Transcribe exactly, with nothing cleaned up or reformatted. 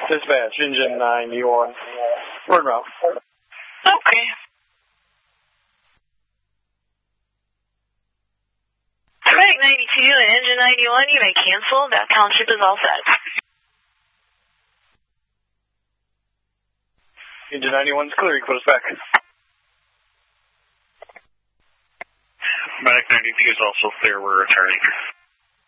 Dispatch, engine ninety-one. Word route. Okay. Track ninety-two and engine ninety-one, you may cancel. That township is all set. Engine ninety-one's clear, you put us back. Back ninety-two is also clear, we're returning.